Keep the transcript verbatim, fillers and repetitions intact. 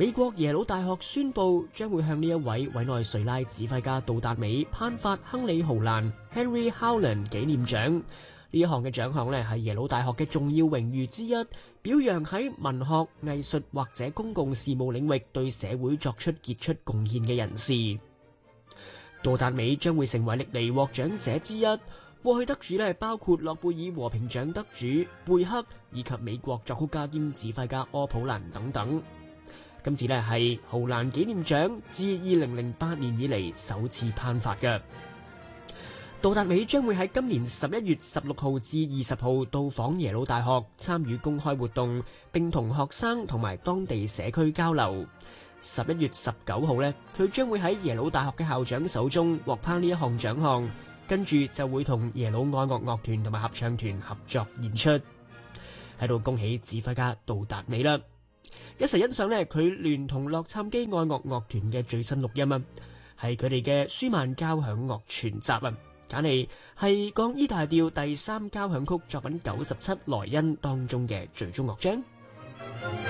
美國耶魯大學宣布將會向呢一位委內瑞拉指揮家杜達美頒發亨利豪蘭 （Henry Howland） 紀念獎。呢一項嘅獎項咧係耶魯大學嘅重要榮譽之一，表揚喺文學、藝術或者公共事務領域對社會作出傑出貢獻嘅人士。杜達美將會成為歷嚟獲獎者之一。過去得主咧包括諾貝爾和平獎得主貝克以及美國作曲家兼指揮家柯普蘭等等。今次咧係豪蘭紀念獎自二零零八年以嚟首次頒發嘅。杜達美將會喺今年十一月十六號至二十號到訪耶魯大學參與公開活動，並同學生同埋當地社區交流。十一月十九號咧，佢將會喺耶魯大學嘅校長手中獲頒呢一項獎項。跟住就會同耶魯愛樂樂團同埋合唱團合作演出，喺度恭喜指揮家杜達美啦！一齊欣賞呢佢聯同洛杉磯愛樂樂團嘅最新錄音啊，係佢哋嘅舒曼交響樂全集啊，揀嚟係降 E 大調第三交響曲作品九十七萊茵當中嘅序中樂章。